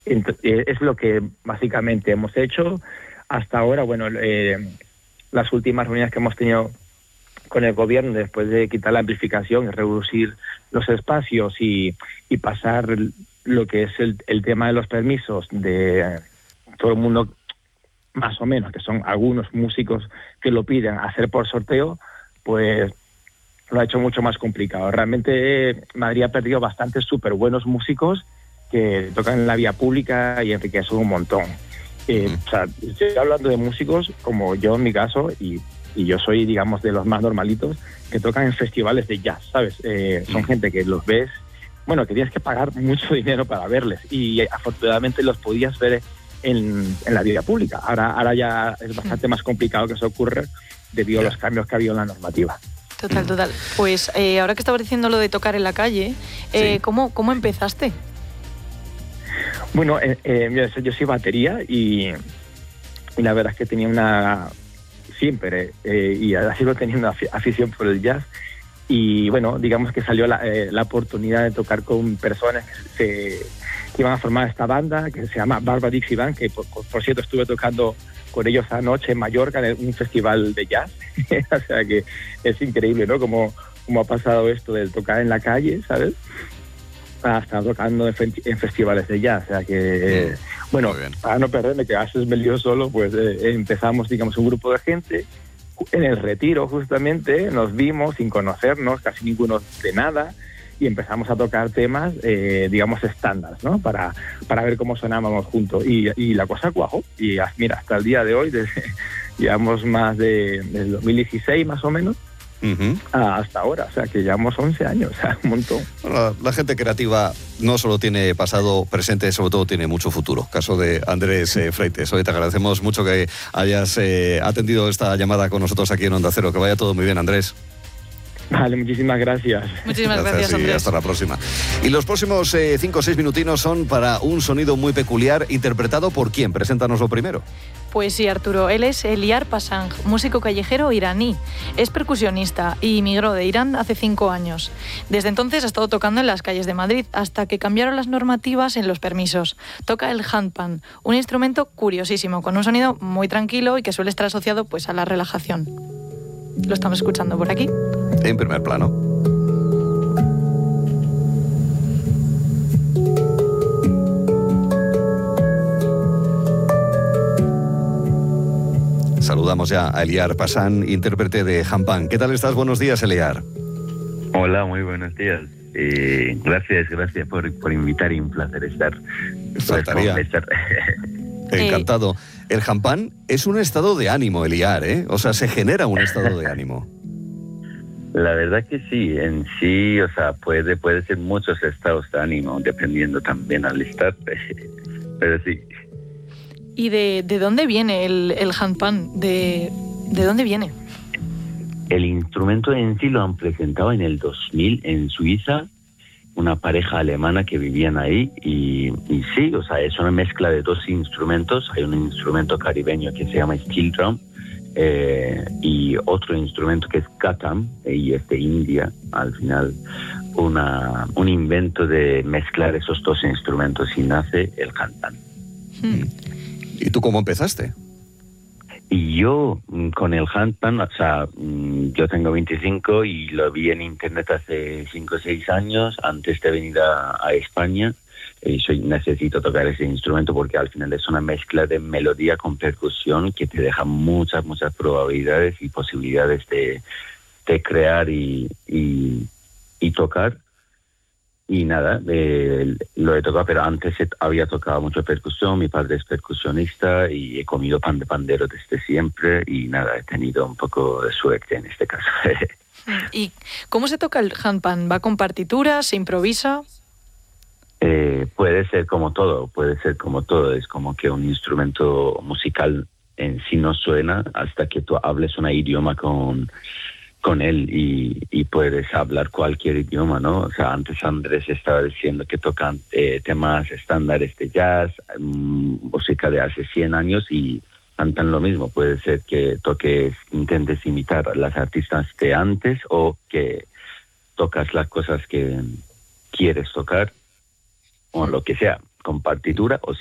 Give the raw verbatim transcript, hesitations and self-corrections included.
Ent- eh, es lo que básicamente hemos hecho hasta ahora. Bueno, eh, las últimas reuniones que hemos tenido con el gobierno, después de quitar la amplificación y reducir los espacios y, y pasar lo que es el, el tema de los permisos de eh, todo el mundo, más o menos, que son algunos músicos que lo piden, hacer por sorteo, pues lo ha hecho mucho más complicado. Realmente eh, Madrid ha perdido bastantes súper buenos músicos que tocan en la vía pública y enriquecen un montón. Eh, Mm. o sea, estoy hablando de músicos como yo en mi caso, y, y yo soy, digamos, de los más normalitos, que tocan en festivales de jazz, ¿sabes? Eh, son Mm. gente que los ves, bueno, que tienes que pagar mucho dinero para verles, y eh, afortunadamente los podías ver en, en la vía pública. Ahora, ahora ya es bastante más complicado que eso ocurra debido a los cambios que ha habido en la normativa. Total, total. Pues eh, ahora que estabas diciendo lo de tocar en la calle, eh, Sí. ¿cómo, ¿cómo empezaste? Bueno, eh, eh, mira, yo soy batería y, y la verdad es que tenía una, siempre, eh, y ahora sigo teniendo afi- afición por el jazz. Y bueno, digamos que salió la, eh, la oportunidad de tocar con personas que, se, que iban a formar esta banda, que se llama Barba Dixie Band, que por, por cierto estuve tocando con ellos anoche en Mallorca en un festival de jazz. O sea que es increíble, ¿no? Como, como ha pasado esto del tocar en la calle, ¿sabes? Hasta tocando en, fe- en festivales de jazz. O sea que, Mm, bueno, muy bien. para no perderme, que a veces me lío solo, pues eh, empezamos, digamos, un grupo de gente en el Retiro, justamente. Nos vimos sin conocernos, casi ninguno de nada, y empezamos a tocar temas, eh, digamos, estándar, ¿no? Para, para ver cómo sonábamos juntos. Y, y la cosa cuajó. Y ah, mira, hasta el día de hoy, desde, llevamos más de, desde dos mil dieciséis más o menos, Ujú. hasta ahora. O sea, que llevamos once años, o sea, un montón. Bueno, la, la gente creativa no solo tiene pasado, presente, sobre todo tiene mucho futuro. Caso de Andrés eh, Freites. Hoy te agradecemos mucho que hayas eh, atendido esta llamada con nosotros aquí en Onda Cero. Que vaya todo muy bien, Andrés. Vale, muchísimas gracias. Muchísimas gracias, y Andrés. hasta la próxima. Y los próximos eh, cinco o seis minutinos son para un sonido muy peculiar, interpretado por quién. Preséntanoslo primero. Pues sí, Arturo, él es Eliar Pasang, músico callejero iraní. Es percusionista y migró de Irán hace cinco años. Desde entonces ha estado tocando en las calles de Madrid hasta que cambiaron las normativas en los permisos. Toca el handpan, un instrumento curiosísimo, con un sonido muy tranquilo y que suele estar asociado pues, a la relajación. Lo estamos escuchando por aquí. En primer plano. Saludamos ya a Eliar Pasang, intérprete de handpan. ¿Qué tal estás? Buenos días, Eliar. Hola, muy buenos días. Eh, gracias, gracias por, por invitar y un placer estar. Faltaría. Pues, estar. Encantado. El handpan es un estado de ánimo, Eliar, ¿eh? O sea, se genera un estado de ánimo. La verdad que sí, en sí, o sea, puede, puede ser muchos estados de ánimo, dependiendo también al estar, pero sí. ¿Y de, de dónde viene el, el handpan? ¿De, ¿De dónde viene? El instrumento en sí lo han presentado en el dos mil en Suiza, una pareja alemana que vivían ahí, y, y sí, o sea, es una mezcla de dos instrumentos. Hay un instrumento caribeño que se llama steel drum, eh, y otro instrumento que es katam, y es de India. Al final, una, un invento de mezclar esos dos instrumentos y nace el handpan. Hmm. ¿Y tú cómo empezaste? Y yo, con el handpan, o sea, yo tengo veinticinco y lo vi en internet hace cinco o seis años, antes de venir a, a España. Y soy, necesito tocar ese instrumento porque al final es una mezcla de melodía con percusión que te deja muchas, muchas probabilidades y posibilidades de, de crear y, y, y tocar. Y nada, eh, lo he tocado, pero antes había tocado mucho percusión. Mi padre es percusionista y he comido pan de pandero desde siempre. Y nada, he tenido un poco de suerte en este caso. ¿Y cómo se toca el handpan? ¿Va con partituras? ¿Se improvisa? Eh, puede ser como todo, puede ser como todo. Es como que un instrumento musical en sí no suena hasta que tú hables un idioma con... con él y, y puedes hablar cualquier idioma, ¿no? O sea, antes Andrés estaba diciendo que tocan eh, temas estándares de jazz, um, música de hace cien años y cantan lo mismo. Puede ser que toques, intentes imitar a las artistas de antes o que tocas las cosas que quieres tocar o lo que sea. con partitura o